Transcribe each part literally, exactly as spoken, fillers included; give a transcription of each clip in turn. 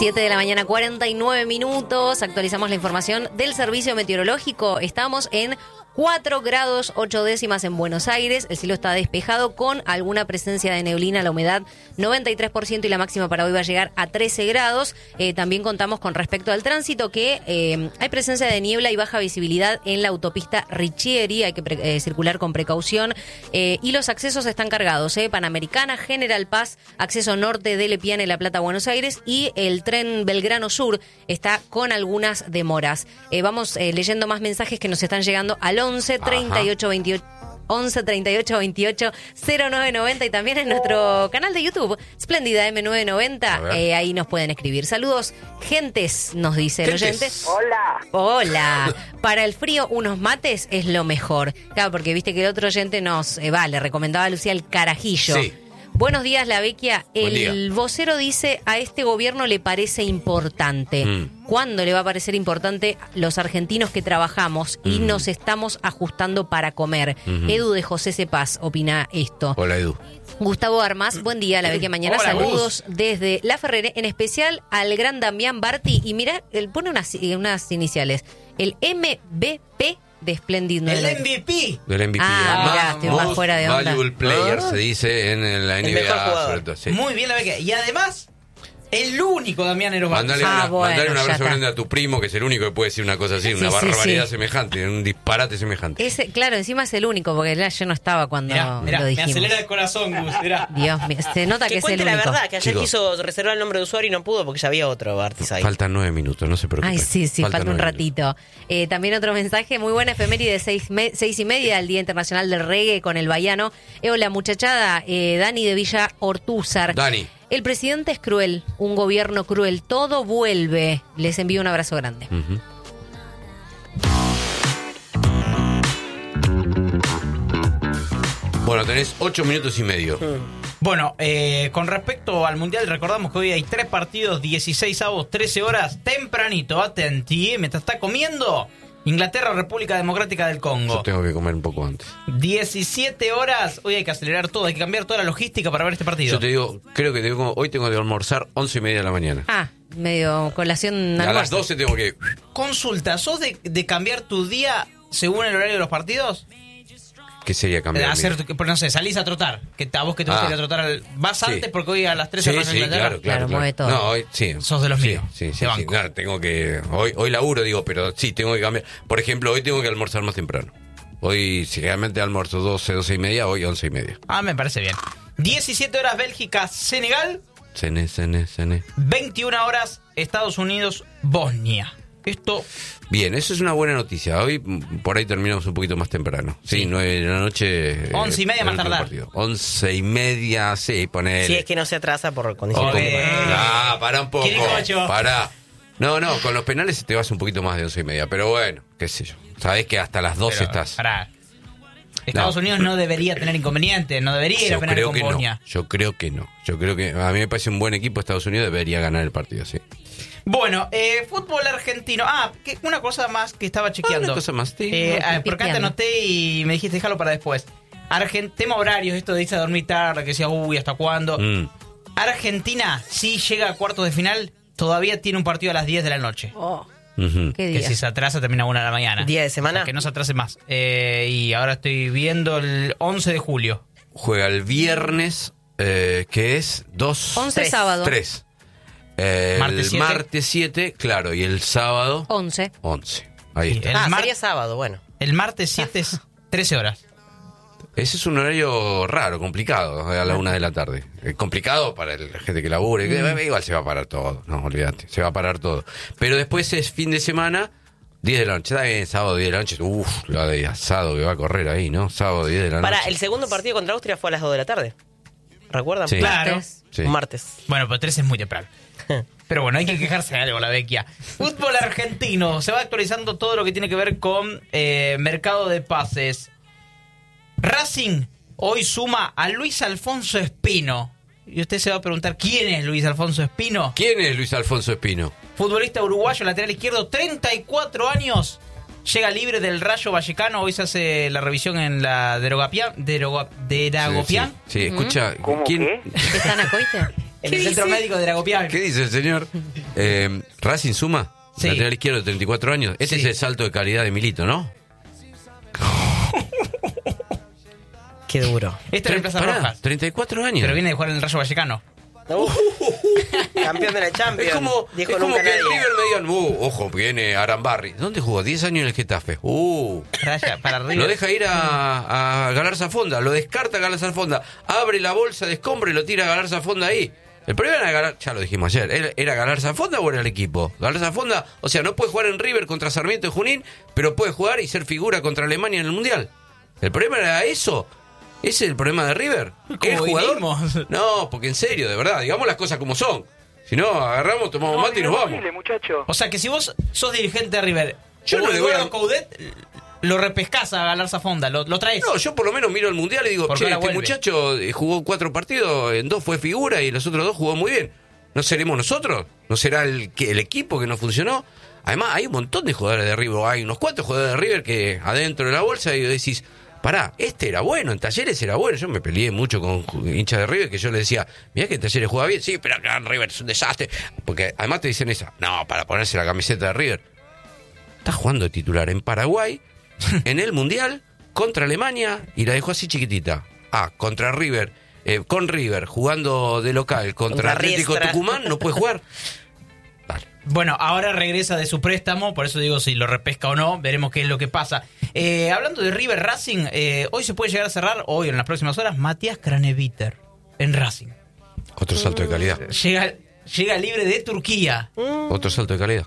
siete de la mañana, cuarenta y nueve minutos. Actualizamos la información del servicio meteorológico. Estamos en cuatro grados ocho décimas en Buenos Aires. El cielo está despejado con alguna presencia de neblina. La humedad noventa y tres por ciento y la máxima para hoy va a llegar a trece grados. Eh, también contamos con respecto al tránsito que eh, hay presencia de niebla y baja visibilidad en la autopista Riccieri. Hay que pre- eh, circular con precaución. Eh, y los accesos están cargados. Eh, Panamericana, General Paz, acceso norte de Lepiane, La Plata, Buenos Aires. Y el tren Belgrano Sur está con algunas demoras. Eh, vamos eh, leyendo más mensajes que nos están llegando al once treinta y ocho veintiocho once treinta y ocho veintiocho cero nueve noventa y también en nuestro canal de YouTube Espléndida eme novecientos noventa, eh, ahí nos pueden escribir. Saludos, gentes, nos dice el oyente. Hola. Hola. Para el frío unos mates es lo mejor. Claro, porque viste que el otro oyente nos eh, va, le recomendaba a Lucía el carajillo. Sí. Buenos días, La Vecchia. Buen El día. vocero dice a este gobierno le parece importante. Mm. ¿Cuándo le va a parecer importante los argentinos que trabajamos y Mm. nos estamos ajustando para comer? Ujú. Edu de José Cepaz opina esto. Hola, Edu. Gustavo Armas, buen día, La Vecchia Mañana. Hola, Saludos desde La Ferrere, en especial al gran Damián Barti. Y mira, él pone unas, unas iniciales. El eme ve pe de Splendid. El eme ve pe. Del M V P. Ah, Ma- mirá, estoy más Most fuera de onda. Valuable Player Ah. se dice en la N B A. mejor jugador. Sobre todo, sí. Muy bien la beca. Y además, el único Damián Eros Mandale, Ah, una- bueno, mandale un ya abrazo está. grande a tu primo, que es el único que puede decir una cosa así, Sí, una sí, barbaridad sí. semejante, un disparate semejante. Ese, claro, encima es el único, porque ya yo no estaba cuando Mirá, mirá, lo me dijimos. acelera el corazón, Gus. Mirá. Dios mío, se nota que, Que es el cuente la único. verdad, que ayer Chicos. quiso reservar el nombre de usuario y no pudo porque ya había otro Bartis ahí. Faltan nueve minutos, no se preocupen. Ay, sí, sí, falta, un nueve ratito. Eh, también otro mensaje, muy buena efeméride, seis, me- seis y media, el Día Internacional del Reggae con el Baiano. Eh, hola, muchachada, eh, Dani de Villa Ortúzar. Dani. El presidente es cruel, un gobierno cruel, todo vuelve. Les envío un abrazo grande. Ujú. Bueno, tenés ocho minutos y medio. Bueno, eh, con respecto al Mundial, recordamos que hoy hay tres partidos, dieciséis avos, trece horas, tempranito, atenti, mientras está comiendo Inglaterra, República Democrática del Yo Congo. tengo que comer un poco antes. diecisiete horas, hoy hay que acelerar todo, hay que cambiar toda la logística para ver este partido. Yo te digo, creo que tengo, hoy tengo que almorzar once y media de la mañana. Ah, medio colación A las almuerzo. doce tengo que... Consulta, ¿sos de, de cambiar tu día según el horario de los partidos? ¿Qué sería De cambiar? hacer, tu- no sé, salís a trotar, que a vos que te gusta Ah. ir a trotar, al- ¿vas Sí. antes porque hoy a las tres Sí, arranca sí, Inglaterra? claro, claro, Claro, claro. mueve todo. No, hoy sí. Sos de los sí, míos, Sí, sí, te sí. banco. No, tengo que... Hoy, hoy laburo, digo, pero sí, tengo que cambiar. Por ejemplo, hoy tengo que almorzar más temprano. Hoy, si realmente almuerzo doce, doce y media, hoy once y media. Ah, me parece bien. diecisiete horas Bélgica, Senegal. Cené, cené, cené. veintiuna horas Estados Unidos, Bosnia. Esto, Bien, eso es una buena noticia. Hoy mm, por ahí terminamos un poquito más temprano. Sí, Sí. nueve de la noche. eh, Once y media el más último tardar. partido. Once y media, sí, poner. Si es que no se atrasa por condiciones. Ok. Ah, para un poco. Quiricocho. Para. No, no, con los penales te vas un poquito más de once y media. Pero bueno, qué sé yo. Sabés que hasta las doce pero, estás. pará. Estados No. Unidos no debería tener inconveniente, no debería ir a Yo penales creo con que Bosnia. no. Yo creo que no. Yo creo que a mí me parece un buen equipo. Estados Unidos debería ganar el partido, sí. Bueno, eh, fútbol argentino. Ah, que una cosa más que estaba chequeando. una cosa más, sí. Eh, No, ah, porque acá te pispeando. anoté y me dijiste déjalo para después. Argen- tema horarios, esto de irse a dormir tarde, que decía, uy, ¿hasta cuándo? Mm. Argentina, si llega a cuartos de final, todavía tiene un partido a las diez de la noche. Oh, Ujú. qué Que día. si se atrasa termina a una de la mañana. ¿Día de semana? Que no se atrase más. Eh, y ahora estoy viendo el once de julio. Juega el viernes, eh, que es dos... once Tres. sábado. Tres. Eh, Martes el siete. martes siete, claro, y el sábado once. once. Ahí Sí, está. el Ah, mar- sería sábado, bueno. El martes siete es trece horas. Ese es un horario raro, complicado, a la una de la tarde. Eh, complicado para el- la gente que labure. que, eh, Igual se va a parar todo, no, olvídate, se va a parar todo. Pero después es fin de semana, diez de la noche. Está bien, sábado, diez de la noche. Uf, la de asado que va a correr ahí, ¿no? Sábado, diez de la Para, noche. el segundo partido contra Austria fue a las dos de la tarde. ¿Recuerdan? Sí. Claro. Martes. Sí. Un martes. Bueno, pero tres es muy temprano. Pero bueno, hay que quejarse de algo, la vecchia. Fútbol argentino. Se va actualizando todo lo que tiene que ver con eh, mercado de pases. Racing hoy suma a Luis Alfonso Espino. Y usted se va a preguntar, ¿quién es Luis Alfonso Espino? ¿Quién es Luis Alfonso Espino? Futbolista uruguayo, lateral izquierdo, treinta y cuatro años. Llega libre del Rayo Vallecano. Hoy se hace la revisión en la Derogapián. Deroga, Deragopián. Sí, sí. Sí, escucha, ¿Cómo ¿quién? qué? ¿Qué están acoite? En el centro médico de Dragopial. ¿Qué dice el señor? Eh, ¿Racing suma? Sí. Lateral izquierdo de treinta y cuatro años. Ese Sí. es el salto de calidad de Milito, ¿no? Qué duro. Este reemplaza a Pará, Rojas. treinta y cuatro años. Pero viene de jugar en el Rayo Vallecano. Uh, campeón de la Champions. Es como, dijo es como nunca que en nadie. River me digan, uh, ojo, viene Arambarri. ¿Dónde jugó? diez años en el Getafe. Uh, Raya, para arriba. lo deja ir a, a Galarza Fonda, lo descarta a Galarza Fonda, abre la bolsa de escombro y lo tira a Galarza Fonda ahí. El problema era Galar, ya lo dijimos ayer, ¿era, era Galarza Fonda o era el equipo? Galarza Fonda, o sea, no puede jugar en River contra Sarmiento de Junín, pero puede jugar y ser figura contra Alemania en el Mundial. ¿El problema era eso? ¿Ese es el problema de River? ¿El ¿Cómo jugador? vinimos? No, porque en serio, de verdad, digamos las cosas como son. Si no, agarramos, tomamos mate y nos vamos. O sea que si vos sos dirigente de River, Yo no le voy a- Coudet, lo repescás a Galarza Fonda, lo, lo traes. No, yo por lo menos miro el Mundial y digo, Porque che, ahora este vuelve. muchacho eh, jugó cuatro partidos, en dos fue figura y los otros dos jugó muy bien. ¿No seremos nosotros? ¿No será el, que, el equipo que no funcionó? Además, hay un montón de jugadores de River, hay unos cuantos jugadores de River que adentro de la bolsa y decís, pará, este era bueno, en Talleres era bueno. Yo me peleé mucho con hinchas de River que yo le decía, mirá que en Talleres juega bien, sí, pero acá en River es un desastre. Porque además te dicen esa, no, para ponerse la camiseta de River. Está jugando de titular en Paraguay, en el Mundial, contra Alemania, y la dejó así chiquitita. Ah, contra River, eh, con River, jugando de local contra, Contra Atlético Riestra. Tucumán, no puede jugar. Dale. Bueno, ahora regresa de su préstamo, por eso digo si lo repesca o no, veremos qué es lo que pasa. Eh, hablando de River Racing, eh, hoy se puede llegar a cerrar, hoy en las próximas horas, Matías Craneviter en Racing. Otro salto de calidad. Llega, llega libre de Turquía. Otro salto de calidad.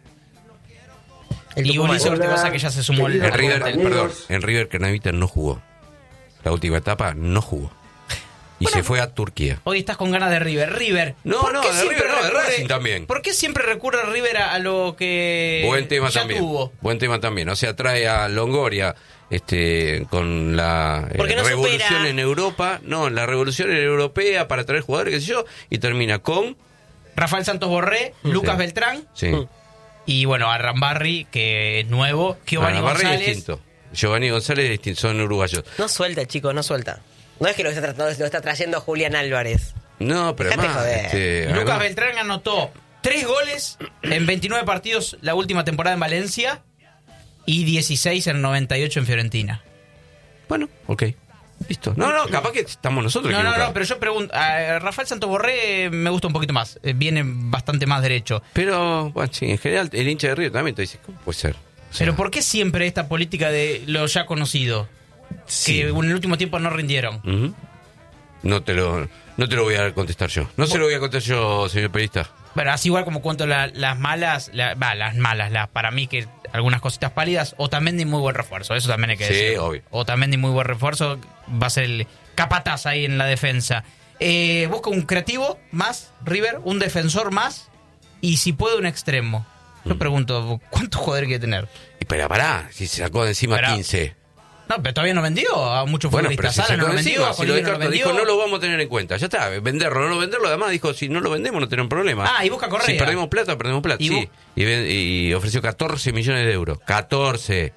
El Y Tucumán. Ulises Ortegoza, que ya se sumó al En River, al- perdón, en River Craneviter no jugó. La última etapa no jugó. Y se fue a Turquía. Hoy estás con ganas de River. River. No, ¿por no, qué de siempre River no, de recurre- Racing también. ¿Por qué siempre recurre River a, a lo que Buen tema ya también. tuvo? Buen tema también. O sea, trae a Longoria este, con la eh, Porque no revolución supera. en Europa. No, la revolución europea para traer jugadores, qué sé yo. Y termina con. Rafael Santos Borré, Lucas Beltrán Sí. y bueno, Arambarri, que es nuevo, Giovanni Ah, Barré es González. distinto. Giovanni González es distinto, son uruguayos. No suelta, chicos, no suelta. No es que lo está, tratando, lo está trayendo Julián Álvarez. No, pero Dejate además. joder. este, Lucas además- Beltrán anotó tres goles en veintinueve partidos la última temporada en Valencia y dieciséis en noventa y ocho en Fiorentina. Bueno, ok. Listo. No, no, capaz que estamos nosotros No, no, equivocados. no, pero yo pregunto, a Rafael Santos Borré eh, me gusta un poquito más, eh, viene bastante más derecho. Pero, bueno, sí, en general, el hincha de River también te dice, ¿cómo puede ser? O sea, Pero ¿por qué siempre esta política de lo ya conocido? sí. Que en el último tiempo no rindieron. Ujú. No te lo no te lo voy a contestar yo. No se lo voy a contestar yo, señor periodista. Bueno, así igual como cuento la- las malas, la- va, las malas, las para mí que algunas cositas pálidas, Otamendi muy buen refuerzo, eso también hay que Sí, decir. obvio. Otamendi muy buen refuerzo, va a ser el capataz ahí en la defensa. Eh, busca un creativo más, River, un defensor más y si puede un extremo. Yo Mm. pregunto, ¿cuántos jugadores quiere tener? Y pero pará, si se sacó de encima Pero- quince. No, pero todavía no vendió a muchos Bueno, pero futbolistas. si Sala sacó no de lo vendió, encima, a si lo Colino no lo descartó, vendió. dijo no lo vamos a tener en cuenta. Ya está, venderlo, no venderlo. Además dijo, si no lo vendemos no tenemos problema. Ah, y busca Correa. Si perdemos plata, perdemos plata. Y sí. bu- Y, ven- y ofreció catorce millones de euros. catorce.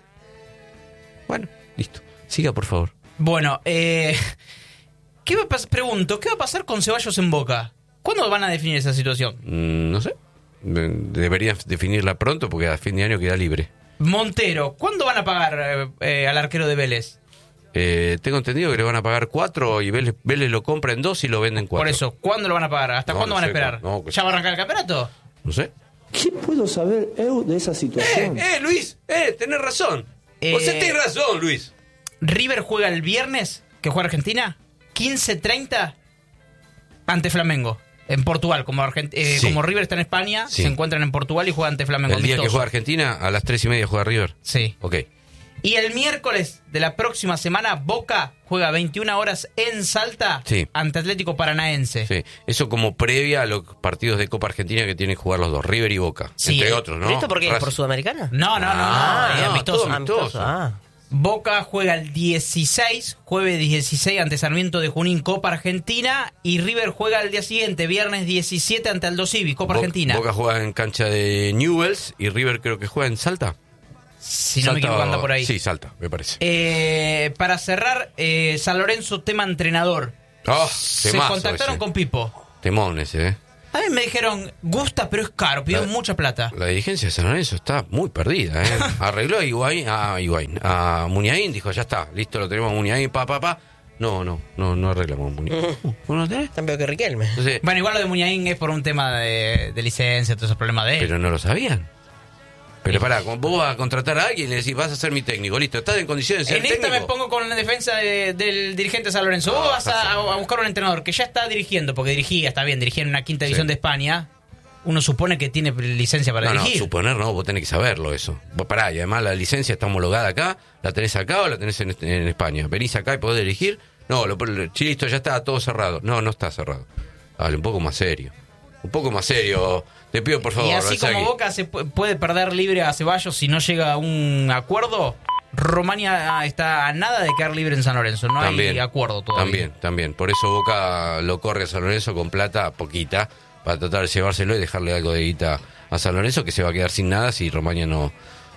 Bueno, listo. Siga, por favor. Bueno, eh, ¿qué va a pas- pregunto, ¿qué va a pasar con Ceballos en Boca? ¿Cuándo van a definir esa situación? Mm, no sé. De- Deberían definirla pronto porque a fin de año queda libre. Montero, ¿cuándo van a pagar eh, eh, al arquero de Vélez? Eh, tengo entendido que le van a pagar cuatro y Vélez, Vélez lo compra en dos y lo vende en cuatro. Por eso, ¿cuándo lo van a pagar? ¿Hasta No, cuándo no van a sé, esperar? no, que- ¿Ya va a arrancar el campeonato? No sé. ¿Qué puedo saber eu de esa Eh, situación? eh, Luis, eh, tenés razón. Eh, Vos tenés razón, Luis. River juega el viernes, que juega Argentina, quince treinta ante Flamengo. En Portugal, como, Argent- eh, Sí. como River está en España, Sí. se encuentran en Portugal y juegan ante Flamengo. El día que amistoso. juega Argentina, a las tres y media juega River. Sí. Ok. Y el miércoles de la próxima semana, Boca juega veintiuna horas en Salta Sí. ante Atlético Paranaense. Sí. Eso como previa a los partidos de Copa Argentina que tienen que jugar los dos, River y Boca. Sí, entre eh, otros, ¿no? ¿Pero esto por qué? ¿Es Racing. por Sudamericana? No, no, no, no, Ah, es no, amistoso. todo amistoso. Ah. Boca juega el dieciséis, jueves dieciséis ante Sarmiento de Junín, Copa Argentina, y River juega el día siguiente, viernes diecisiete ante Aldo Civi, Copa Bo- Argentina. Boca juega en cancha de Newells y River creo que juega en Salta. si no me Salta equivoco, o- anda por ahí. Sí, Salta, me parece. Eh, para cerrar, eh, San Lorenzo, tema entrenador. Oh, Se temazo contactaron ese. con Pipo. Temón ese, ¿eh? A mí me dijeron, gusta, pero es caro, pidió La- mucha plata. La dirigencia de San Lorenzo está muy perdida, ¿eh? Arregló a Higuaín, a Higuaín, a Muniain, dijo, ya está, listo, lo tenemos a Muniain, pa, pa, pa. No, no, no, no arreglamos a Muniain. ¿Vos no tenés? Tan peor que Riquelme. Entonces, Bueno, igual lo de Muñain es por un tema de, de licencia, todos esos problemas de él. pero no lo sabían. Pero pará, vos vas a contratar a alguien y le decís, vas a ser mi técnico, listo, ¿estás en condiciones de ser En esta técnico? me pongo con la defensa de- del dirigente de San Lorenzo. Vos No, vas a, a buscar un entrenador que ya está dirigiendo, porque dirigía, está bien, dirigía en una quinta división Sí. de España. Uno supone que tiene licencia para No, no, dirigir. suponer no, vos tenés que saberlo eso. Vos pará, y además la licencia está homologada acá, la tenés acá o la tenés en, en España. Venís acá y podés dirigir. No, lo, sí, listo, ya está todo cerrado. No, no está cerrado. Dale, un poco más serio. Un poco más serio. Te pido, por favor. Y así como Balsagui. Boca se pu- puede perder libre a Ceballos si no llega a un acuerdo, Romania está a nada de quedar libre en San Lorenzo. No hay acuerdo todavía. También, también. Por eso Boca lo corre a San Lorenzo con plata poquita, para tratar de llevárselo y dejarle algo de guita a San Lorenzo, que se va a quedar sin nada si Romania no,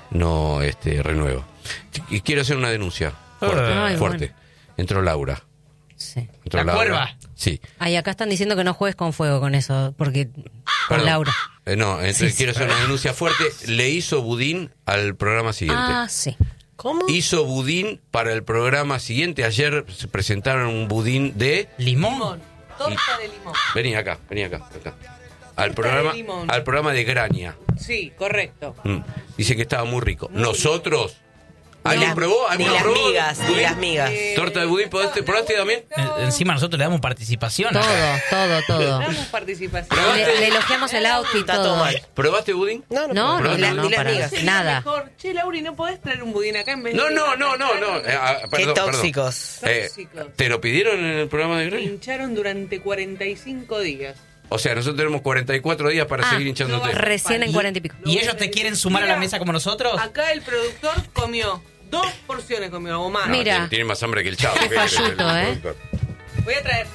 no este, renueva. Y quiero hacer una denuncia fuerte. Ay, fuerte. Entró Laura. Sí. Entró ¿La Laura. cuerva? Sí. Ay, acá están diciendo que no juegues con fuego con eso, porque con Perdón. Laura. Eh, no, entonces Sí, quiero sí. hacer una denuncia fuerte. Le hizo budín al programa siguiente. Ah, sí. ¿Cómo? Hizo budín para el programa siguiente. Ayer se presentaron un budín de... ¿Limón? Torta de limón. Vení acá, vení acá. acá. Al Torta programa, de limón. al programa de Graña. Sí, correcto. Mm. Dice que estaba muy rico. Muy Nosotros... ¿Alguien Ni probó? las- ¿Alguien Ni las probó? migas, ni ¿Budín? las migas. Eh, ¿Torta de budín probaste, probaste también? En- Encima nosotros le damos participación. Todo, acá. todo, todo. Damos participación. ¿Probaste? Le, le elogiamos el outfit, Está todo todo. mal. ¿Probaste budín? No, no, No, puedo. no, ni, las- no, ni las para- migas. Sería Nada. mejor. Che, Lauri, ¿no podés traer un budín acá en vez No, de... no, no, no, no. Eh, ah, Qué perdón, perdón. tóxicos. Eh, Tóxicos. ¿Te lo pidieron en el programa de Me Graña? hincharon durante cuarenta y cinco días. O sea, nosotros tenemos cuarenta y cuatro días para Ah, seguir hinchándote. no, Recién en cuarenta y pico. ¿Y ellos te quieren sumar a la mesa como nosotros? Acá el productor comió dos porciones, comió o más. No, Mira. tiene, tiene más hambre que el chavo. Qué ¿qué querés? falluto, El ¿eh? productor. Voy a traer.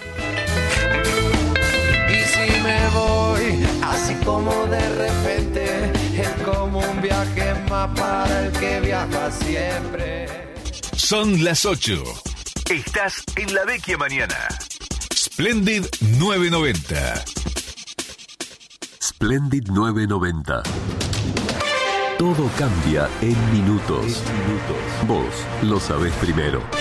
Y si me voy, así como de repente, es como un viaje más para el que viaja siempre. Son las ocho. Estás en La Vecchia Mañana. Splendid novecientos noventa. Splendid novecientos noventa. Todo cambia en minutos. Vos lo sabés primero.